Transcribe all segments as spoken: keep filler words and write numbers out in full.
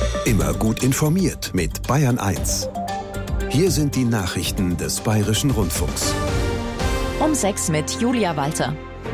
Immer gut informiert mit Bayern eins. Hier sind die Nachrichten des Bayerischen Rundfunks. Um sechs mit Julia Walter.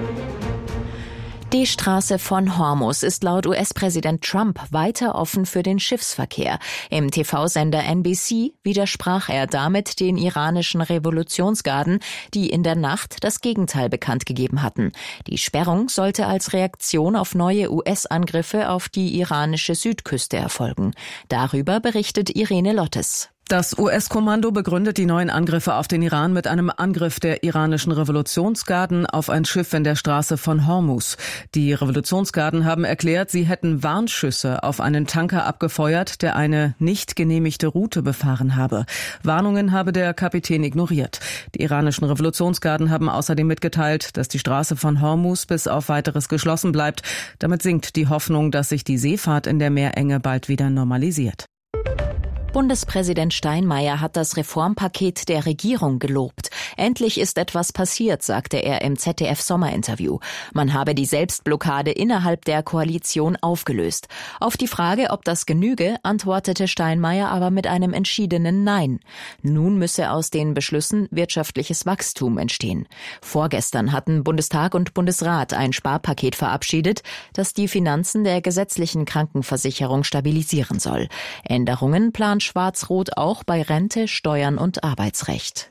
Die Straße von Hormuz ist laut U S-Präsident Trump weiter offen für den Schiffsverkehr. Im T V-Sender N B C widersprach er damit den iranischen Revolutionsgarden, die in der Nacht das Gegenteil bekannt gegeben hatten. Die Sperrung sollte als Reaktion auf neue U S-Angriffe auf die iranische Südküste erfolgen. Darüber berichtet Irene Lottes. Das U S-Kommando begründet die neuen Angriffe auf den Iran mit einem Angriff der iranischen Revolutionsgarden auf ein Schiff in der Straße von Hormuz. Die Revolutionsgarden haben erklärt, sie hätten Warnschüsse auf einen Tanker abgefeuert, der eine nicht genehmigte Route befahren habe. Warnungen habe der Kapitän ignoriert. Die iranischen Revolutionsgarden haben außerdem mitgeteilt, dass die Straße von Hormuz bis auf Weiteres geschlossen bleibt. Damit sinkt die Hoffnung, dass sich die Seefahrt in der Meerenge bald wieder normalisiert. Bundespräsident Steinmeier hat das Reformpaket der Regierung gelobt. Endlich ist etwas passiert, sagte er im Z D F-Sommerinterview. Man habe die Selbstblockade innerhalb der Koalition aufgelöst. Auf die Frage, ob das genüge, antwortete Steinmeier aber mit einem entschiedenen Nein. Nun müsse aus den Beschlüssen wirtschaftliches Wachstum entstehen. Vorgestern hatten Bundestag und Bundesrat ein Sparpaket verabschiedet, das die Finanzen der gesetzlichen Krankenversicherung stabilisieren soll. Änderungen plant Schwarz-Rot auch bei Rente, Steuern und Arbeitsrecht.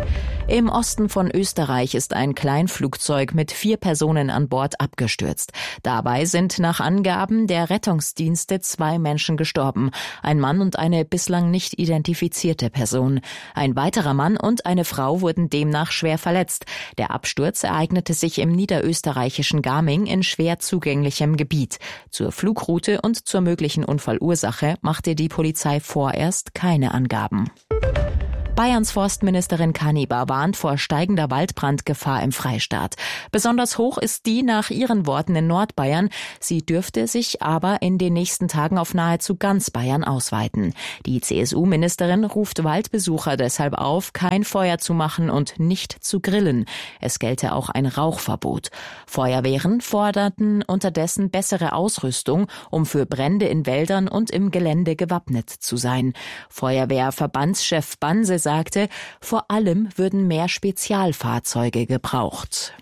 Im Osten von Österreich ist ein Kleinflugzeug mit vier Personen an Bord abgestürzt. Dabei sind nach Angaben der Rettungsdienste zwei Menschen gestorben. Ein Mann und eine bislang nicht identifizierte Person. Ein weiterer Mann und eine Frau wurden demnach schwer verletzt. Der Absturz ereignete sich im niederösterreichischen Garming in schwer zugänglichem Gebiet. Zur Flugroute und zur möglichen Unfallursache machte die Polizei vorerst keine Angaben. Bayerns Forstministerin Kanibar warnt vor steigender Waldbrandgefahr im Freistaat. Besonders hoch ist die nach ihren Worten in Nordbayern. Sie dürfte sich aber in den nächsten Tagen auf nahezu ganz Bayern ausweiten. Die C S U-Ministerin ruft Waldbesucher deshalb auf, kein Feuer zu machen und nicht zu grillen. Es gelte auch ein Rauchverbot. Feuerwehren forderten unterdessen bessere Ausrüstung, um für Brände in Wäldern und im Gelände gewappnet zu sein. Feuerwehrverbandschef Banse sagte, vor allem würden mehr Spezialfahrzeuge gebraucht.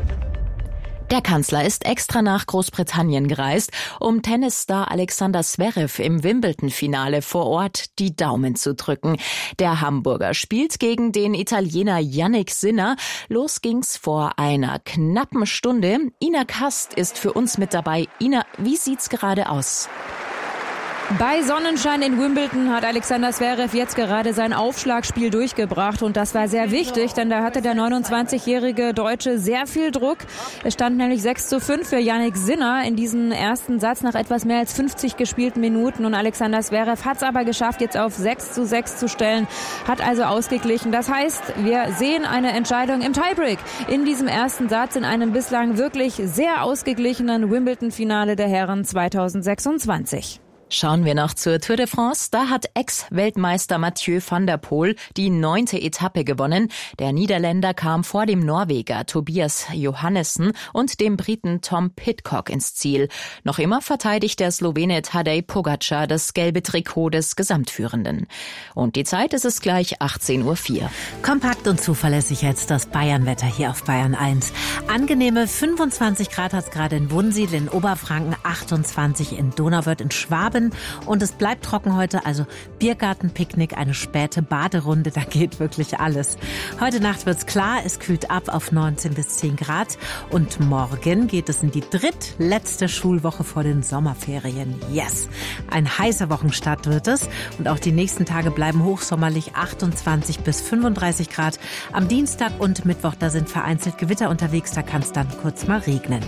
Der Kanzler ist extra nach Großbritannien gereist, um Tennisstar Alexander Zverev im Wimbledon-Finale vor Ort die Daumen zu drücken. Der Hamburger spielt gegen den Italiener Jannik Sinner. Los ging's vor einer knappen Stunde. Ina Kast ist für uns mit dabei. Ina, wie sieht's gerade aus? Bei Sonnenschein in Wimbledon hat Alexander Zverev jetzt gerade sein Aufschlagspiel durchgebracht und das war sehr wichtig, denn da hatte der neunundzwanzigjährige Deutsche sehr viel Druck. Es stand nämlich sechs zu fünf für Jannik Sinner in diesem ersten Satz nach etwas mehr als fünfzig gespielten Minuten und Alexander Zverev hat es aber geschafft, jetzt auf sechs zu sechs zu stellen, hat also ausgeglichen. Das heißt, wir sehen eine Entscheidung im Tiebreak in diesem ersten Satz in einem bislang wirklich sehr ausgeglichenen Wimbledon-Finale der Herren zweitausendsechsundzwanzig. Schauen wir noch zur Tour de France. Da hat Ex-Weltmeister Mathieu van der Poel die neunte Etappe gewonnen. Der Niederländer kam vor dem Norweger Tobias Johannessen und dem Briten Tom Pidcock ins Ziel. Noch immer verteidigt der Slowene Tadej Pogačar das gelbe Trikot des Gesamtführenden. Und die Zeit ist es gleich achtzehn Uhr vier. Kompakt und zuverlässig jetzt das Bayernwetter hier auf Bayern eins. Angenehme fünfundzwanzig Grad hat es gerade in Wunsiedel, in Oberfranken, achtundzwanzig in Donauwörth, in Schwaben. Und es bleibt trocken heute, also Biergartenpicknick, eine späte Baderunde, da geht wirklich alles. Heute Nacht wird's klar, es kühlt ab auf neunzehn bis zehn Grad und morgen geht es in die drittletzte Schulwoche vor den Sommerferien. Yes! Ein heißer Wochenstart wird es und auch die nächsten Tage bleiben hochsommerlich, achtundzwanzig bis fünfunddreißig Grad. Am Dienstag und Mittwoch, da sind vereinzelt Gewitter unterwegs, da kann es dann kurz mal regnen.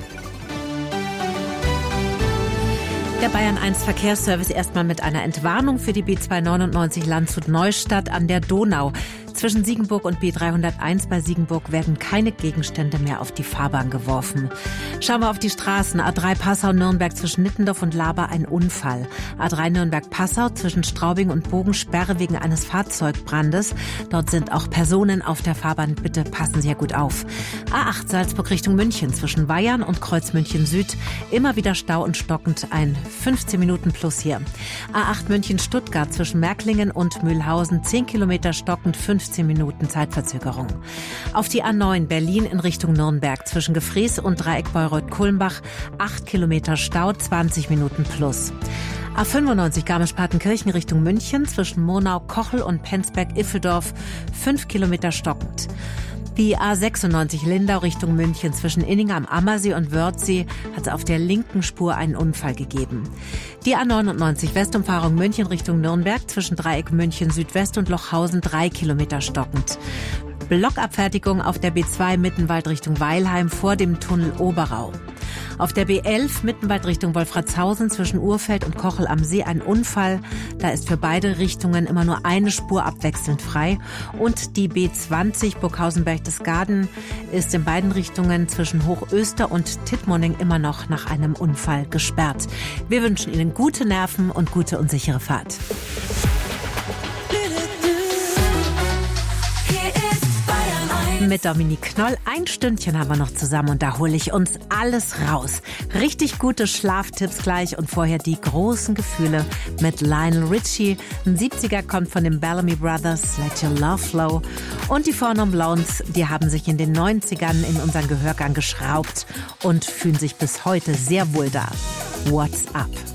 Der Bayern eins Verkehrsservice erstmal mit einer Entwarnung für die B zweihundertneunundneunzig Landshut-Neustadt an der Donau. Zwischen Siegenburg und B dreihunderteins bei Siegenburg werden keine Gegenstände mehr auf die Fahrbahn geworfen. Schauen wir auf die Straßen. A drei Passau-Nürnberg zwischen Nittendorf und Laber ein Unfall. A drei Nürnberg-Passau zwischen Straubing und Bogen Sperre wegen eines Fahrzeugbrandes. Dort sind auch Personen auf der Fahrbahn. Bitte passen Sie ja gut auf. A acht Salzburg Richtung München zwischen Weyarn und Kreuz München Süd. Immer wieder Stau und stockend, ein fünfzehn Minuten plus hier. A acht München-Stuttgart zwischen Märklingen und Mühlhausen. zehn Kilometer stockend, fünfzehn Minuten Zeitverzögerung. Auf die A neun Berlin in Richtung Nürnberg zwischen Gefrees und Dreieck Bayreuth-Kulmbach. acht Kilometer Stau, zwanzig Minuten plus. A fünfundneunzig Garmisch-Partenkirchen Richtung München zwischen Monau, Kochel und Penzberg-Iffeldorf. fünf Kilometer stockend. Die A sechsundneunzig Lindau Richtung München zwischen Inning am Ammersee und Wörthsee hat es auf der linken Spur einen Unfall gegeben. Die A neunundneunzig Westumfahrung München Richtung Nürnberg zwischen Dreieck München Südwest und Lochhausen drei Kilometer stockend. Blockabfertigung auf der B zwei Mittenwald Richtung Weilheim vor dem Tunnel Oberau. Auf der B elf Mittenwald Richtung Wolfratshausen zwischen Urfeld und Kochel am See ein Unfall. Da ist für beide Richtungen immer nur eine Spur abwechselnd frei. Und die B zwanzig Burghausen-Berchtesgaden ist in beiden Richtungen zwischen Hochöster und Tittmoning immer noch nach einem Unfall gesperrt. Wir wünschen Ihnen gute Nerven und gute und sichere Fahrt. Mit Dominique Knoll. Ein Stündchen haben wir noch zusammen und da hole ich uns alles raus. Richtig gute Schlaftipps gleich und vorher die großen Gefühle mit Lionel Richie. Ein siebziger kommt von den Bellamy Brothers, Let Your Love Flow. Und die Four Non Blondes, die haben sich in den neunzigern in unseren Gehörgang geschraubt und fühlen sich bis heute sehr wohl da. What's Up?